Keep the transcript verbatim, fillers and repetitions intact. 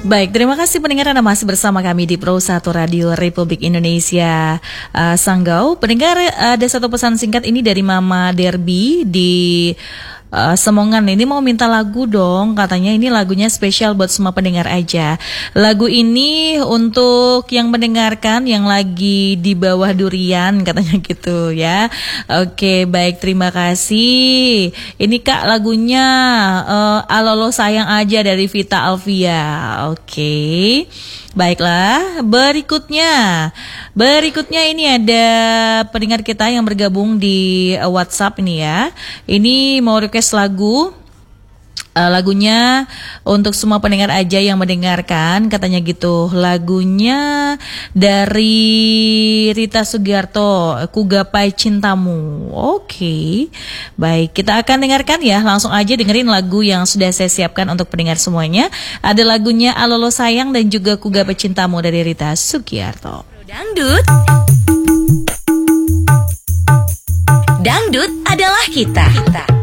Baik, terima kasih pendengar Anda masih bersama kami di Pro satu Radio Republik Indonesia uh, Sanggau. Pendengar, ada satu pesan singkat ini dari Mama Derby di Uh, Semongan. Ini mau minta lagu dong, katanya ini lagunya spesial buat semua pendengar aja. Lagu ini untuk yang mendengarkan yang lagi di bawah durian, katanya gitu ya. Oke, baik, terima kasih. Ini Kak lagunya uh, Alolo Sayang Aja dari Vita Alvia. Oke, baiklah, berikutnya Berikutnya ini ada pendengar kita yang bergabung di uh, WhatsApp ini ya. Ini mau request lagu, uh, lagunya untuk semua pendengar aja yang mendengarkan, katanya gitu. Lagunya dari Rita Sugiarto, Ku Gapai Cintamu. Oke, baik, kita akan dengarkan ya. Langsung aja dengerin lagu yang sudah saya siapkan untuk pendengar semuanya. Ada lagunya Alolo Sayang dan juga Ku Gapai Cintamu dari Rita Sugiarto. Dangdut, dangdut adalah kita. kita.